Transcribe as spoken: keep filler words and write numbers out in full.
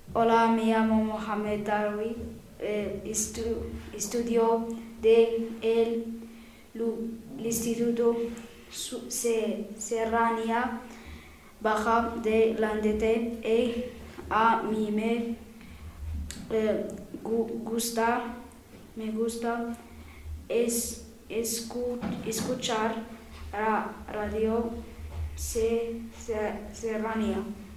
Hola, me llamo Mohamed Darwi. Eh, estu- estudio de el, lu- el Instituto Su- Se- Serranía Baja de Landete y a mí me eh, gu- gusta, me gusta es, escu- escuchar ra- radio Se- Se- Serranía.